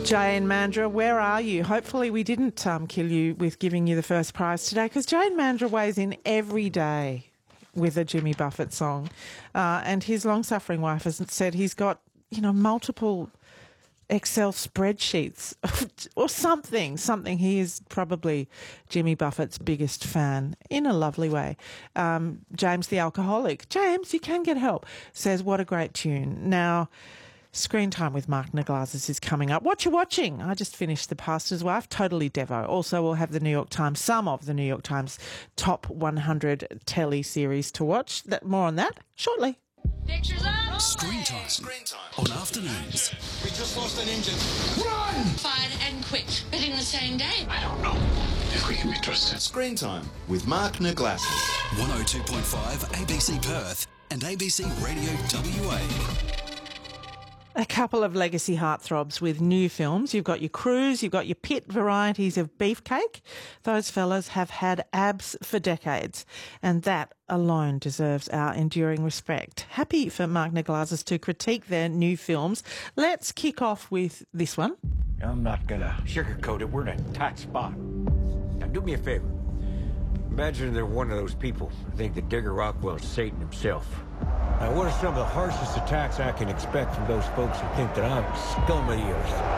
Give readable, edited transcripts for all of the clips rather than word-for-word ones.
Jane Mandra, where are you? Hopefully we didn't kill you with giving you the first prize today, because Jane Mandra weighs in every day with a Jimmy Buffett song. And his long-suffering wife has said he's got, multiple Excel spreadsheets or something. He is probably Jimmy Buffett's biggest fan in a lovely way. James the alcoholic. James, you can get help, says, what a great tune. Now, Screen Time with Mark Naglazis is coming up. What you watching? I just finished The Pastor's Wife, totally devo. Also, we'll have the New York Times, some of the New York Times top 100 telly series to watch. More on that shortly. Pictures on. Screen Time on afternoons. We just lost an engine. Run! Fine and quick, but in the same day. I don't know if we can be trusted. Screen Time with Mark Naglazis. 102.5 ABC Perth and ABC Radio WA. A couple of legacy heartthrobs with new films. You've got your Cruise, you've got your Pitt varieties of beefcake. Those fellas have had abs for decades, and that alone deserves our enduring respect. Happy for Mark Naglazis to critique their new films. Let's kick off with this one. I'm not going to sugarcoat it. We're in a tight spot. Now, do me a favor. Imagine they're one of those people who think that Digger Rockwell's Satan himself. Now, what are some of the harshest attacks I can expect from those folks who think that I'm scum of the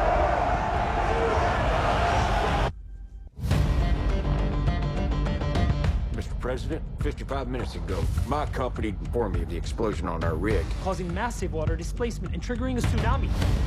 earth? Mr. President, 55 minutes ago, my company informed me of the explosion on our rig, causing massive water displacement and triggering a tsunami.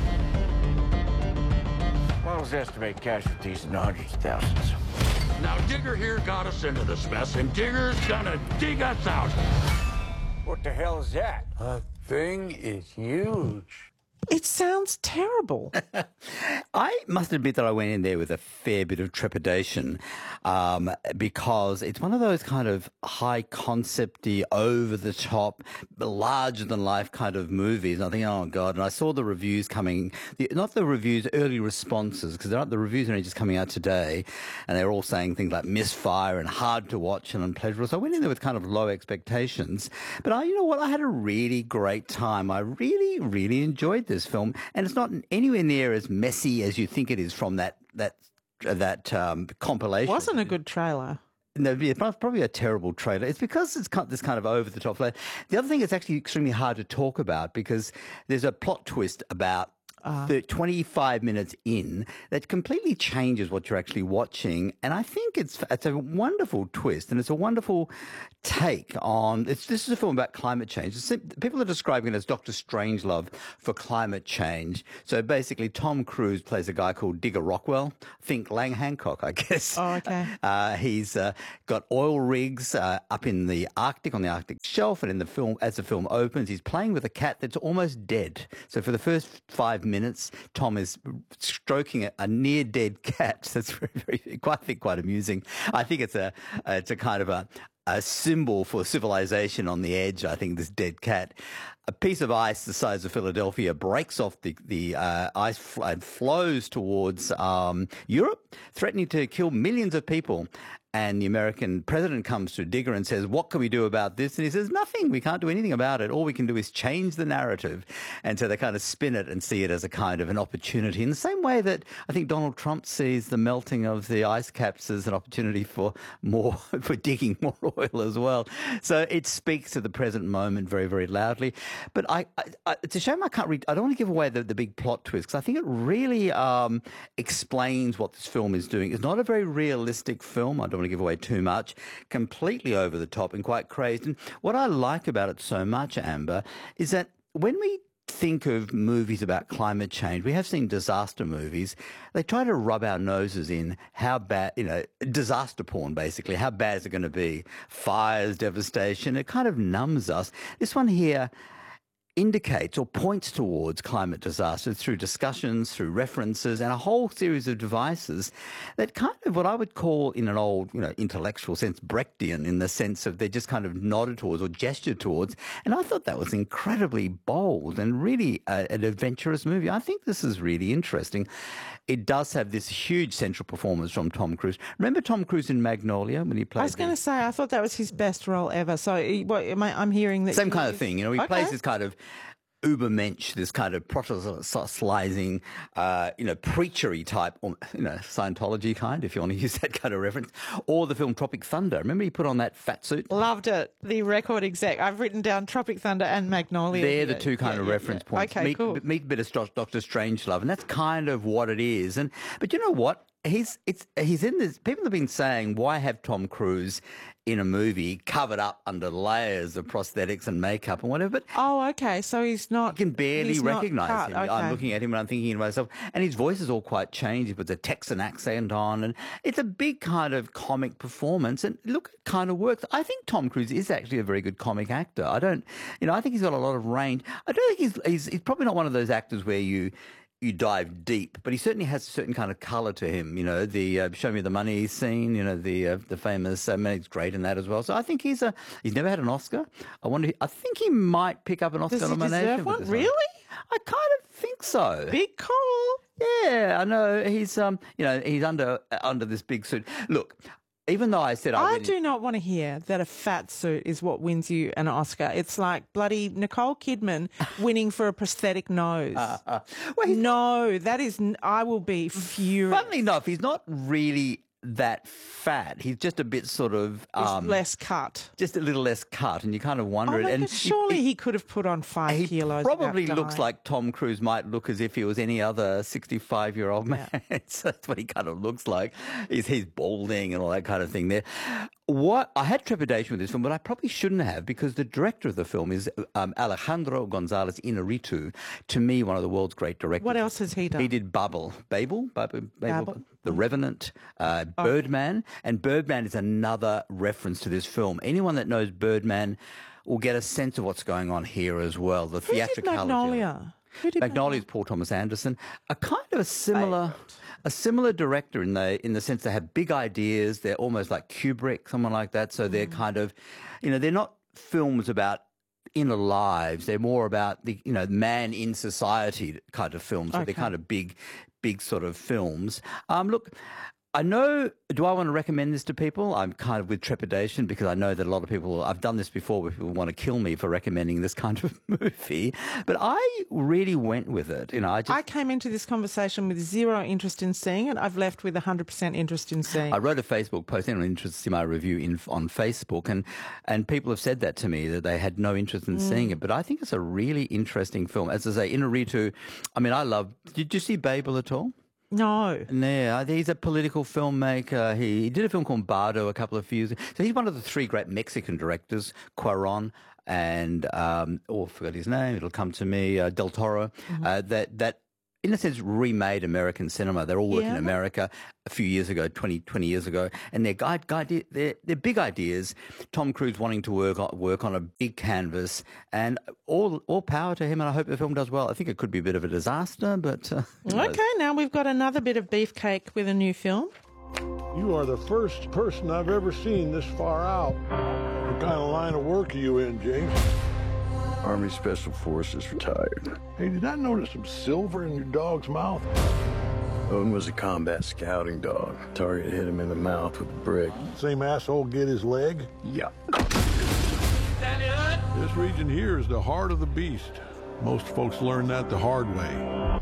Models estimate casualties in the hundreds of thousands. Now, Digger here got us into this mess, and Digger's gonna dig us out. What the hell is that? That thing is huge. It sounds terrible. I must admit that I went in there with a fair bit of trepidation because it's one of those kind of high concepty, over the top, larger than life kind of movies. And I think, oh God! And I saw the reviews coming, not the reviews, early responses, because the reviews are only just coming out today, and they're all saying things like misfire and hard to watch and unpleasurable. So I went in there with kind of low expectations. But you know what? I had a really great time. I really, really enjoyed this film, and it's not anywhere near as messy as you think it is from that compilation. It wasn't a good trailer. No, it's probably a terrible trailer. It's because it's got this kind of over-the-top flavor. The other thing is actually extremely hard to talk about because there's a plot twist about 25 minutes in that completely changes what you're actually watching, and I think it's a wonderful twist, and it's a wonderful take on. This is a film about climate change. People are describing it as Dr. Strangelove for climate change. So basically, Tom Cruise plays a guy called Digger Rockwell. Think Lang Hancock, I guess. Oh, okay. He's got oil rigs up in the Arctic, on the Arctic shelf, and in the film, as the film opens, he's playing with a cat that's almost dead. So for the first 5 minutes, Tom is stroking a near dead cat. That's quite amusing. I think it's a kind of a symbol for civilization on the edge. I think this dead cat. A piece of ice the size of Philadelphia breaks off the ice and flows towards Europe, threatening to kill millions of people. And the American president comes to Digger and says, what can we do about this? And he says, nothing. We can't do anything about it. All we can do is change the narrative. And so they kind of spin it and see it as a kind of an opportunity in the same way that I think Donald Trump sees the melting of the ice caps as an opportunity for digging more oil as well. So it speaks to the present moment very, very loudly. But it's a shame I can't read. I don't want to give away the big plot twist because I think it really explains what this film is doing. It's not a very realistic film. I don't want to give away too much. Completely over the top and quite crazed. And what I like about it so much, Amber, is that when we think of movies about climate change, we have seen disaster movies. They try to rub our noses in how bad, disaster porn basically, how bad is it going to be? Fires, devastation, it kind of numbs us. This one here indicates or points towards climate disasters through discussions, through references, and a whole series of devices that kind of what I would call in an old, intellectual sense, Brechtian, in the sense of they just kind of nodded towards or gestured towards. And I thought that was incredibly bold and really an adventurous movie. I think this is really interesting. It does have this huge central performance from Tom Cruise. Remember Tom Cruise in Magnolia when he played? I was going to say, I thought that was his best role ever. So I'm hearing that... Same kind of thing. He plays this kind of ubermensch, this kind of proselytizing, preachery type, or, Scientology kind, if you want to use that kind of reference, or the film Tropic Thunder. Remember he put on that fat suit? Loved it. The record exec. I've written down Tropic Thunder and Magnolia. They're the two kind of reference points. Okay, cool. Meet a bit of Dr. Strangelove, and that's kind of what it is. But you know what? He's in this. People have been saying, why have Tom Cruise in a movie covered up under layers of prosthetics and makeup and whatever? But okay, so he's not. I can barely recognise him. Okay. I'm looking at him and I'm thinking to myself, and his voice is all quite changed. He puts a Texan accent on, and it's a big kind of comic performance. And look, it kind of works. I think Tom Cruise is actually a very good comic actor. I think he's got a lot of range. I don't think he's probably not one of those actors where you dive deep, but he certainly has a certain kind of colour to him. The Show Me the Money scene, the famous, he's great in that as well. So I think he's never had an Oscar. I think he might pick up an Oscar nomination. Does he deserve one? Really? I kind of think so. Big call. Yeah, I know. He's, he's under this big suit. Look, even though I said I do not want to hear that a fat suit is what wins you an Oscar. It's like bloody Nicole Kidman winning for a prosthetic nose. No, that is. I will be furious. Funnily enough, he's not really that fat. He's just a bit sort of less cut, just a little less cut, and you kind of wonder. And surely he could have put on 5 kilos. He probably looks like Tom Cruise might look as if he was any other 65-year-old man. Yeah. So that's what he kind of looks like. He's balding and all that kind of thing there. I had trepidation with this film, but I probably shouldn't have, because the director of the film is Alejandro González Iñárritu, to me one of the world's great directors. What else has he done? He did Babel, The Revenant, Birdman, and Birdman is another reference to this film. Anyone that knows Birdman will get a sense of what's going on here as well. The theatricality. Who did Magnolia? Magnolia is Paul Thomas Anderson. A kind of a similar director in the sense they have big ideas. They're almost like Kubrick, someone like that. So they're kind of, they're not films about inner lives. They're more about the man in society kind of films. So they're kind of big sort of films. Look, I know, do I want to recommend this to people? I'm kind of with trepidation, because I know that a lot of people, I've done this before where people want to kill me for recommending this kind of movie, but I really went with it. I came into this conversation with zero interest in seeing it. I've left with 100% interest in seeing it. I wrote a Facebook post, anyone interested to see my review on Facebook, and people have said that to me, that they had no interest in seeing it, but I think it's a really interesting film. As I say, Iñárritu, did you see Babel at all? No. Yeah, he's a political filmmaker. He did a film called Bardo a couple of years ago. So he's one of the 3 great Mexican directors, Cuarón and, I forgot his name, it'll come to me, Del Toro, that in a sense, remade American cinema. They're all working in America a few years ago, 20 years ago, and they're big ideas. Tom Cruise wanting to work on a big canvas, and all power to him, and I hope the film does well. I think it could be a bit of a disaster, but... Okay, now we've got another bit of beefcake with a new film. You are the first person I've ever seen this far out. What kind of line of work are you in, James? Army Special Forces, retired. Hey, did I notice some silver in your dog's mouth? Odin was a combat scouting dog. Target hit him in the mouth with a brick. Same asshole get his leg? Yeah. This region here is the heart of the beast. Most folks learn that the hard way.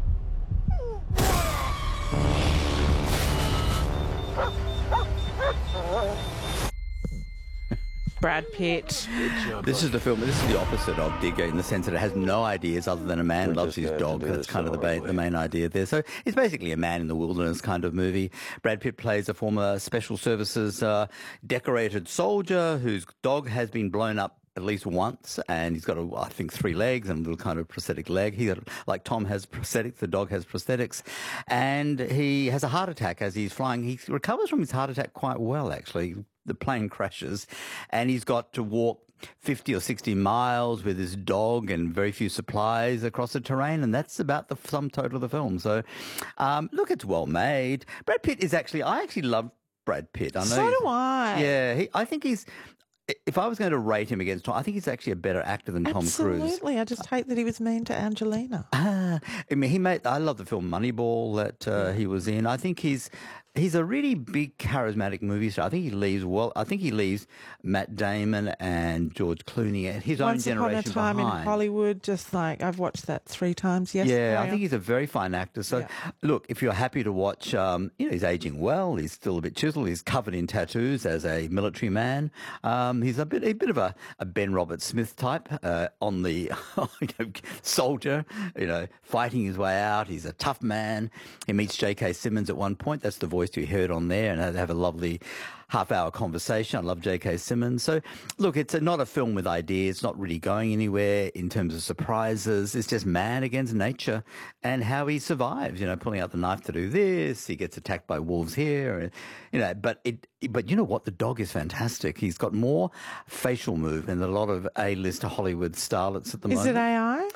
Brad Pitt. This is the film. This is the opposite of Digger in the sense that it has no ideas other than a man loves his dog. That's kind of the main idea there. So it's basically a man in the wilderness kind of movie. Brad Pitt plays a former special services decorated soldier whose dog has been blown up at least once, and he's got, I think, 3 legs and a little kind of prosthetic leg. Like Tom has prosthetics, the dog has prosthetics, and he has a heart attack as he's flying. He recovers from his heart attack quite well, actually. The plane crashes, and he's got to walk 50 or 60 miles with his dog and very few supplies across the terrain, and that's about the sum total of the film. So, look, it's well made. Brad Pitt is I actually love Brad Pitt. I know so do I. Yeah, I think he's... If I was going to rate him against Tom, I think he's actually a better actor than Tom Cruise. Absolutely. I just hate that he was mean to Angelina. I love the film Moneyball that he was in. I think he's He's a really big, charismatic movie star. I think he leaves Matt Damon and George Clooney and his own generation Once Upon a Time behind. in Hollywood, just like I've watched that 3 times yesterday. Yeah, I think he's a very fine actor. So, look, if you're happy to watch, he's aging well. He's still a bit chiseled. He's covered in tattoos as a military man. He's a bit of a Ben Robert Smith type on the soldier, fighting his way out. He's a tough man. He meets J.K. Simmons at one point. That's the voice you heard on there, and they have a lovely half-hour conversation. I love J.K. Simmons. So, look, it's not a film with ideas. It's not really going anywhere in terms of surprises. It's just man against nature and how he survives, pulling out the knife to do this. He gets attacked by wolves here, but you know what? The dog is fantastic. He's got more facial movement than a lot of A-list Hollywood starlets at the moment. Is it AI?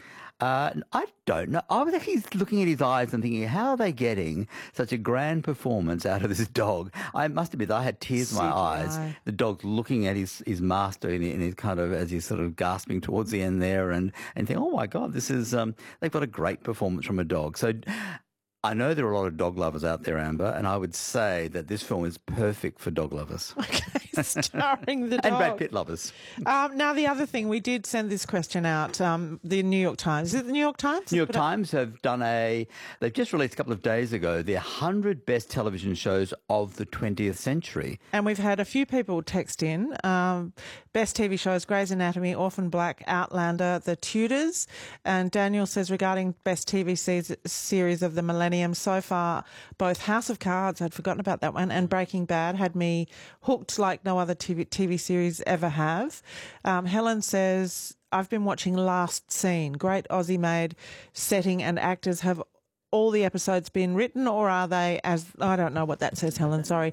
I don't know. I was actually looking at his eyes and thinking, how are they getting such a grand performance out of this dog? I must admit, I had tears in my eyes. The dog looking at his master in his kind of, as he's sort of gasping towards the end there and think, oh my God, this is, they've got a great performance from a dog. So I know there are a lot of dog lovers out there, Amber, and I would say that this film is perfect for dog lovers. Okay, starring the dog. And Brad Pitt lovers. Now, the other thing, we did send this question out, the New York Times. Is it the New York Times? New York Times have they've just released a couple of days ago, the 100 best television shows of the 20th century. And we've had a few people text in. Best TV shows, Grey's Anatomy, Orphan Black, Outlander, The Tudors. And Daniel says, regarding best TV series of the millennium, so far, both House of Cards, I'd forgotten about that one, and Breaking Bad had me hooked like no other TV series ever have. Helen says, I've been watching Last Scene. Great Aussie-made setting and actors. Have all the episodes been written, or are they, as I don't know what that says, Helen, sorry.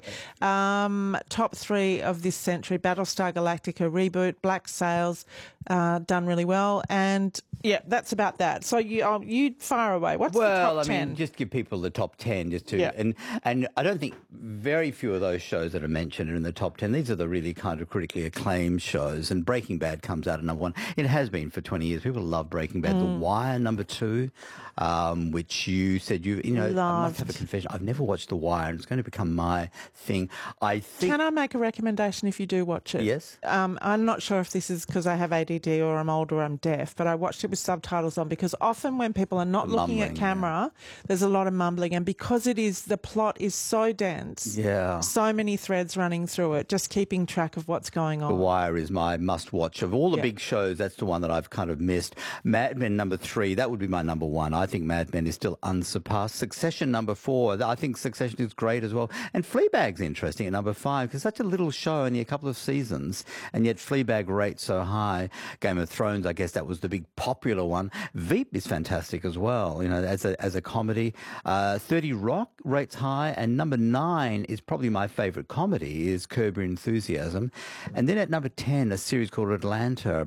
Top 3 of this century, Battlestar Galactica reboot, Black Sails, done really well. And yeah, that's about that. So you fire away. What's the top 10? Well, I mean, just give people the top 10 just to, and I don't think very few of those shows that are mentioned are in the top 10. These are the really kind of critically acclaimed shows, and Breaking Bad comes out at number 1. It has been for 20 years. People love Breaking Bad. The Wire, number 2, which you said I must have a confession. I've never watched The Wire, and it's going to become my thing. Can I make a recommendation if you do watch it? Yes. I'm not sure if this is because I have ADD or I'm old or I'm deaf, but I watched it with subtitles on because often when people are not looking at camera, there's a lot of mumbling, and because the plot is so dense, so many threads running through it, just keeping track of what's going on. The Wire is my must-watch. Of all the big shows, that's the one that I've kind of missed. Mad Men, number 3, that would be my number 1. I think Mad Men is still unsurpassed. Succession, number 4. I think Succession is great as well. And Fleabag's interesting at number 5 because such a little show, only a couple of seasons, and yet Fleabag rates so high. Game of Thrones, I guess that was the big popular one. Veep is fantastic as well, as a comedy. 30 Rock rates high, and number 9 is probably my favourite comedy, is Curb Your Enthusiasm. And then at number 10, a series called Atlanta,